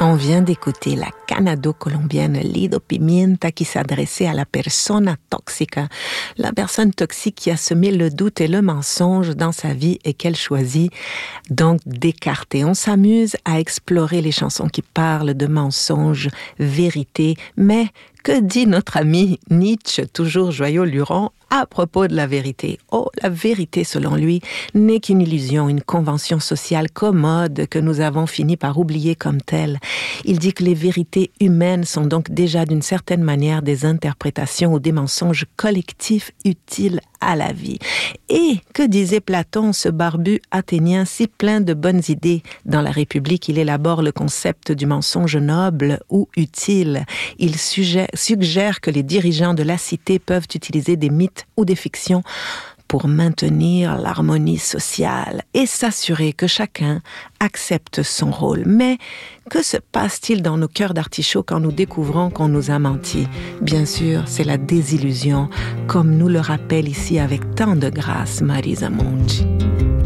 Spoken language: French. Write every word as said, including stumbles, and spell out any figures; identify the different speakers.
Speaker 1: On vient d'écouter la canado-colombienne Lido Pimienta qui s'adressait à la persona toxica, la personne toxique qui a semé le doute et le mensonge dans sa vie et qu'elle choisit donc d'écarter. On s'amuse à explorer les chansons qui parlent de mensonges, vérité, mais que dit notre ami Nietzsche, toujours joyeux luron, à propos de la vérité? Oh, la vérité, selon lui, n'est qu'une illusion, une convention sociale commode que nous avons fini par oublier comme telle. Il dit que les vérités humaines sont donc déjà d'une certaine manière des interprétations ou des mensonges collectifs utiles à la vie. Et que disait Platon, ce barbu athénien si plein de bonnes idées? Dans la République, il élabore le concept du mensonge noble ou utile. Il suggère, suggère que les dirigeants de la cité peuvent utiliser des mythes ou des fictions pour maintenir l'harmonie sociale et s'assurer que chacun accepte son rôle. Mais que se passe-t-il dans nos cœurs d'artichaut quand nous découvrons qu'on nous a menti? Bien sûr, c'est la désillusion, comme nous le rappelle ici avec tant de grâce Marisa Monti.